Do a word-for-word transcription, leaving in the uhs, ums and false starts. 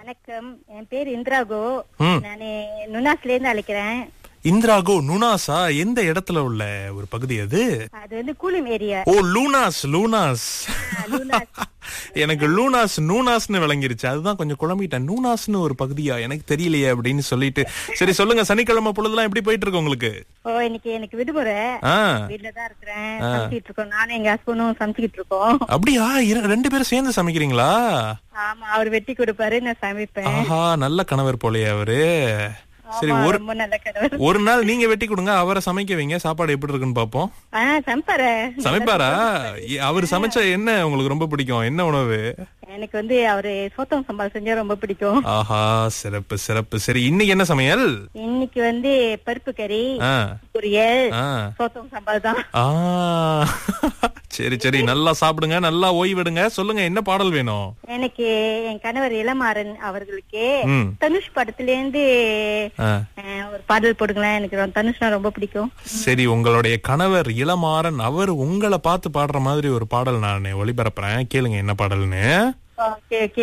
வணக்கம், என் பேர் இந்திராகோ. ம். நானு நுனாஸ்ல இருந்து அழைக்கிறேன். இந்திராகோ நுனாஸா? எந்த இடத்துல உள்ள ஒரு பகுதி அது? அது வந்து கூலிம் ஏரியா. ஓ, லூனாஸ் லூனாஸ். லூனாஸ். எனக்கு லூனாஸ் நூனாஸ்னு விளங்கிருச்சு. அதுதான் கொஞ்சம் குழம்பிட்டேன். நூனாஸ்னு ஒரு பகுதியா, எனக்கு தெரியலையே அப்படின்னு சொல்லிட்டு. சரி சொல்லுங்க, சனிக்கிழமை பொழுதுலாம் எப்படி போயிட்டு இருக்கு உங்களுக்கு? ஓ, இன்னைக்கு எனக்கு விடுமுறை. ஆ, வீட்டுல தான் இருக்கிறேன். சமைச்சிட்டு இருக்கோம். நானும் எங்க ஹஸ்பண்டும் சமைச்சிட்டு இருக்கோம். அப்படியா? இர- ரெண்டு பேரும் சேர்ந்து சமைக்கிறீங்களா? ஆமா, அவர் வெட்டி கொடுப்பாரு, நான் சமைப்பேன். ஆஹா, நல்ல கணவர் போலயே அவரு. சரி, ஆமா, ஒரு ரொம்ப நல்ல கணவர். ஒரு நாள் நீங்க வெட்டி கொடுங்க, அவரை சமைக்க வைங்க. சாப்பாடு எப்படி இருக்குன்னு பாப்போம். ஆ, சமைப்பாரு. சமைப்பாரா? இ- அவர் சமைச்ச என்ன உங்களுக்கு ரொம்ப பிடிக்கும்? என்ன உணவு? எனக்கு வந்து அவரு சோத்தம் சம்பால் செஞ்சா ரொம்ப பிடிக்கும். ஆஹா, சிறப்பு சிறப்பு. சரி, இன்னைக்கு என்ன சமையல்? இன்னைக்கு வந்து பருப்பு கறி, ஆ, பொரியல், ஆ, சோத்தம் சம்பால் தான். ஆ. சரி சரி, நல்லா சாப்பிடுங்க, நல்லா ஓய்வெடுங்க. சொல்லுங்க, என்ன பாடல் வேணும்? எனக்கு என் கணவர் இளமாறன் அவர்களுக்கு ம். தனுஷ் படத்துல இருந்து ஆ. அஹ், ஒரு பாடல் போடுங்களேன். எனக்கு ரொம்ப- தனுஷ்னா ரொம்ப பிடிக்கும். சரி, உங்களுடைய கணவர் இளமாறன் அவர் உங்களை பார்த்து பாடுற மாதிரி ஒரு பாடல் நான் ஒளிபரப்புறேன். கேளுங்க என்ன பாடல்னு. Okay okay